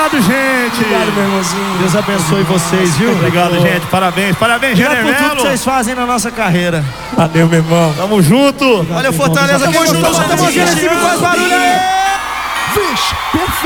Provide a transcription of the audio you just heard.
Obrigado, gente. Obrigado, meu irmãozinho. Deus abençoe vocês, viu? Obrigado, gente. Parabéns, parabéns, Obrigado por tudo que Genermelo. vocês fazem na nossa carreira. Valeu, meu irmão. Tamo junto. Olha o Fortaleza, Tamo junto, bota a mãozinha nesse time, faz barulho aí. Vixe, perfeito.